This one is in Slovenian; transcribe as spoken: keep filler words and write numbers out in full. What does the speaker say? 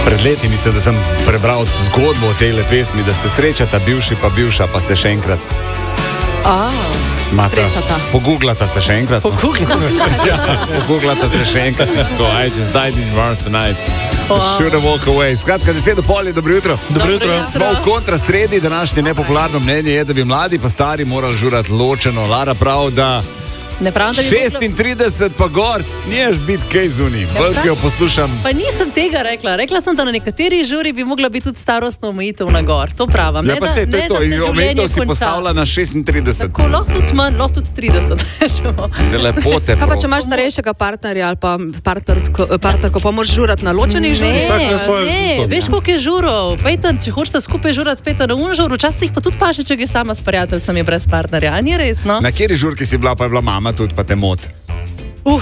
Pred leti mislim, da sem prebral zgodbo o tej pesmi, da se srečata bivši pa bivša, pa se še enkrat. A, srečata. Pogooglata se še enkrat. Pogooglata. Ja, pogooglata se še enkrat. Tako, I just died in Mars tonight. Should have walk away. Skratka, deset do pol je, dobro jutro. Dobro jutro. Smo v kontrasredi, današnje nepopularno mnenje je, da bi mladi pa stari morali žurati ločeno. Lara prav, da Ne pravim, da bi šestintrideset pa gor, niješ biti kaj zunij. Ja, Bolj, ki jo poslušam. Pa nisem tega rekla. Rekla sem, da na nekateri žuri bi mogla biti tudi starostna omejitev na gor. To pravim. Ja, Ne, pa da, se to ne, je to. da se In življenje omejitev si konča. postavila na šestintrideset. Tako, lahko tudi manj, lahko tudi trideset. rečemo. Da lepote. Kaj pa, če imaš starejšega partnerja ali pa partnerko, partnerko pa moraš žurati na ločenih žurih? Vsak na svoje Ne, mesto. veš, koliko je žurov. Pejte, če hočete skupaj žurati, pejte na un žur. Včasih pa tudi paše, če gre sama s prijateljicami brez partnerja. A ni res, no? Na kateri žurki si bila, pa je bila mama tudi, pa te mot?